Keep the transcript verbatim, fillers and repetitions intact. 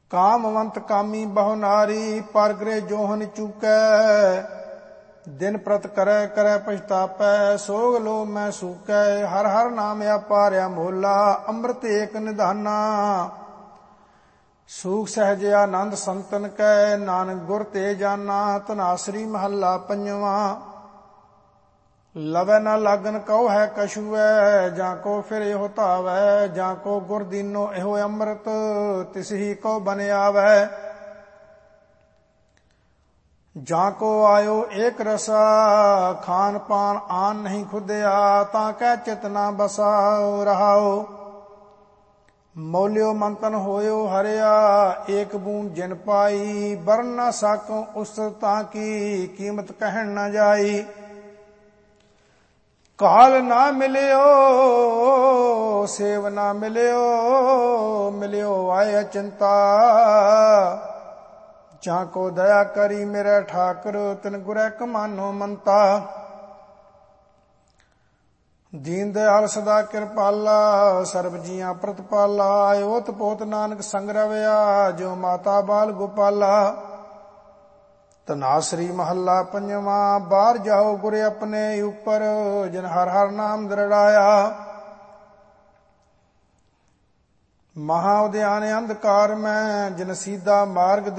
ਕਾਮਵੰਤ ਕਾਮੀ ਬਹੁ ਨਾਰੀ, ਪਰ ਗ੍ਰਹਿ ਜੋਹਨ ਚੂਕੈ। ਦਿਨ ਪ੍ਰਤ ਕਰੈ ਕਰੈ ਪਛਤਾਪੈ, ਸੋਗ ਲੋ ਮੈਂ ਸੂਕੈ। ਹਰ ਹਰ ਨਾਮ ਆਪਾਰਿਆ ਮੋਲਾ, ਅੰਮ੍ਰਿਤ ਏਕ ਨਿਧਾਨਾ। ਸੂਖ ਸਹਿਜ ਆਨੰਦ ਸੰਤਨ ਕੈ, ਨਾਨਕ ਗੁਰ ਤੇ ਜਾਨਾ। ਧਨਾਸਰੀ ਮਹੱਲਾ ਪੰਜਵਾਂ। ਲਵੈ ਨਾ ਲਾਗਨ ਕਉ ਹੈ ਕਛੂਐ, ਜਾਂ ਕੋ ਫਿਰ ਇਹੋ ਧਾਵੈ। ਜਾਂ ਕੋ ਗੁਰ ਦੀਨੋ ਇਹੋ ਅੰਮ੍ਰਿਤ, ਤਿਸ ਹੀ ਕੋ ਬਨ ਆਵੈ। ਜਾਂ ਕੋ ਆਇਓ ਏਕ ਰਸਾ, ਖਾਨ ਪਾਨ ਆਨ ਨਹੀਂ ਖੁਦਿਆ। ਤਾਂ ਕਹਿ ਚਿਤ ਨਾ ਬਸਾ ਰਹਾਓ। ਮੌਲਿਓ ਮੰਤਨ ਹੋਇਓ ਹਰਿਆ, ਏਕ ਬੂੰਦ ਜਿਨ ਪਾਈ। ਬਰਨ ਨਾ ਸਾਕੋ ਉਸ ਤਾਂ ਕੀ, ਕੀਮਤ ਕਹਿਣ ਨਾ ਜਾਈ। ਕਾਲ ਨਾ ਮਿਲਿਓ ਸੇਵ ਨਾ ਮਿਲਿਓ, ਮਿਲਿਓ ਆਏ ਅਚਿੰਤਾ। ਜਾਂ ਕੋ ਦਇਆ ਕਰੀ ਮੇਰੇ ਠਾਕੁਰ, ਤਿਨ ਗੁਰੈ ਕਮਾਨੋ ਮੰਤਾ। ਦੀਨ ਦਿਆਲ ਸਦਾ ਕਿਰਪਾਲਾ, ਸਰਬ ਜੀਆਂ ਪ੍ਰਤਪਾਲਾ। ਓਤ ਪੋਤ ਨਾਨਕ ਸੰਗ ਰਵਿਆ, ਜੋ ਮਾਤਾ ਬਾਲ ਗੋਪਾਲਾ। ਧਨਾਸਰੀ ਮਹੱਲਾ ਪੰਜਵਾਂ। ਬਾਹਰ ਜਾਓ ਗੁਰ ਆਪਣੇ ਉਪਰ, ਜਿਨ ਹਰ ਹਰ ਨਾਮ ਦ੍ਰਿੜਾਇਆ। ਮਹਾ ਉਦਿਆਨ ਅੰਧਕਾਰ ਮੈਂ, ਜਿਨ ਸੀਧਾ ਮਾਰਗ